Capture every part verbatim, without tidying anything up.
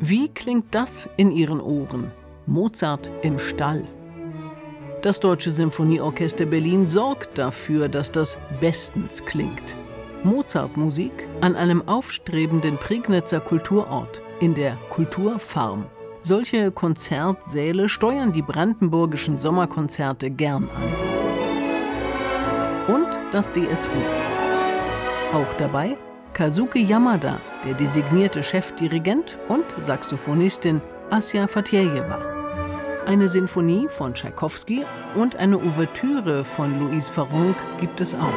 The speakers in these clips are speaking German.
Wie klingt das in Ihren Ohren? Mozart im Stall. Das Deutsche Symphonieorchester Berlin sorgt dafür, dass das bestens klingt. Mozartmusik an einem aufstrebenden Prignitzer Kulturort, in der Kulturfarm. Solche Konzertsäle steuern die brandenburgischen Sommerkonzerte gern an. Und das D S U. Auch dabei Kazuki Yamada, der designierte Chefdirigent, und Saxophonistin Asja Fatjejewa. Eine Sinfonie von Tschaikowski und eine Ouvertüre von Louise Farrenc gibt es auch.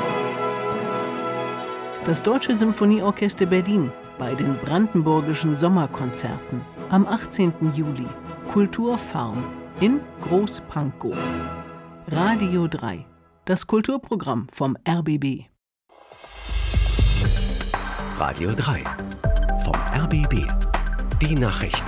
Das Deutsche Symphonieorchester Berlin bei den Brandenburgischen Sommerkonzerten am achtzehnten Juli. Kulturfarm in Großpankow. Radio drei. Das Kulturprogramm vom R B B. Radio drei. Vom R B B. Die Nachrichten.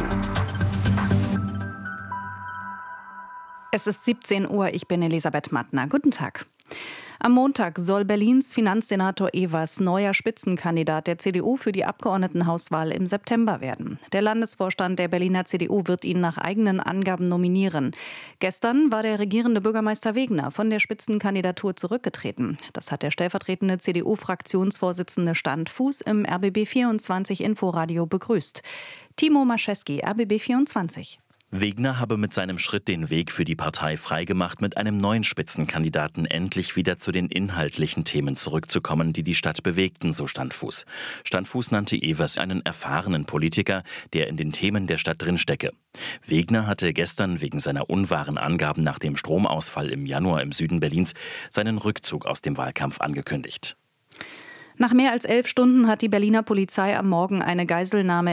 Es ist siebzehn Uhr, ich bin Elisabeth Mattner. Guten Tag. Am Montag soll Berlins Finanzsenator Evers neuer Spitzenkandidat der C D U für die Abgeordnetenhauswahl im September werden. Der Landesvorstand der Berliner C D U wird ihn nach eigenen Angaben nominieren. Gestern war der regierende Bürgermeister Wegner von der Spitzenkandidatur zurückgetreten. Das hat der stellvertretende C D U-Fraktionsvorsitzende Standfuß im R B B vierundzwanzig Inforadio begrüßt. Timo Mascheski, R B B vierundzwanzig. Wegner habe mit seinem Schritt den Weg für die Partei freigemacht, mit einem neuen Spitzenkandidaten endlich wieder zu den inhaltlichen Themen zurückzukommen, die die Stadt bewegten, so Standfuß. Standfuß nannte Evers einen erfahrenen Politiker, der in den Themen der Stadt drinstecke. Wegner hatte gestern wegen seiner unwahren Angaben nach dem Stromausfall im Januar im Süden Berlins seinen Rückzug aus dem Wahlkampf angekündigt. Nach mehr als elf Stunden hat die Berliner Polizei am Morgen eine Geiselnahme